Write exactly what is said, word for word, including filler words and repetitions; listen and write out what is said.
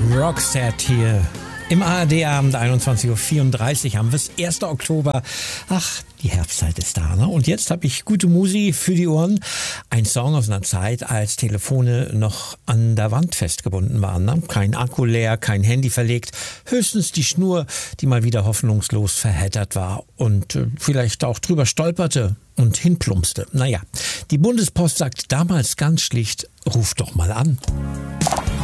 Roxette hier im A R D-Abend, einundzwanzig Uhr vierunddreißig haben wir es, erster Oktober. Ach, die Herbstzeit ist da, ne? Und jetzt habe ich gute Musik für die Ohren. Ein Song aus einer Zeit, als Telefone noch an der Wand festgebunden waren, ne? Kein Akku leer, kein Handy verlegt, höchstens die Schnur, die mal wieder hoffnungslos verheddert war und äh, vielleicht auch drüber stolperte und hinplumpste. Naja, die Bundespost sagt damals ganz schlicht, ruf doch mal an.